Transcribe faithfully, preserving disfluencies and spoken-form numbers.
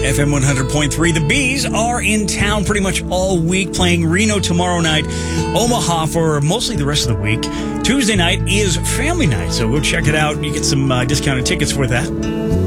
F M one hundred point three. The Bees are in town pretty much all week, playing Reno tomorrow night, Omaha for mostly the rest of the week. Tuesday night is family night, so go check it out. You get some uh, discounted tickets for that.